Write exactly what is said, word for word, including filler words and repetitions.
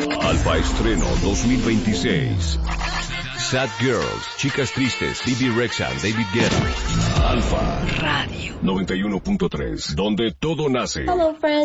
Alfa Estreno dos mil veintiséis. Sad Girls, Chicas Tristes, Bibi Rexha, David Guetta. Alfa Radio noventa y uno punto tres, donde todo nace. Hello, friends.